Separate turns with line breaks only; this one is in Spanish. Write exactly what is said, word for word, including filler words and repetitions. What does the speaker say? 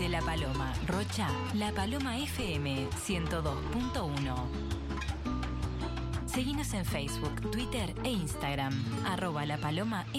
Desde La Paloma, Rocha, La Paloma F M ciento dos punto uno. Seguinos en Facebook, Twitter e Instagram, arroba La Paloma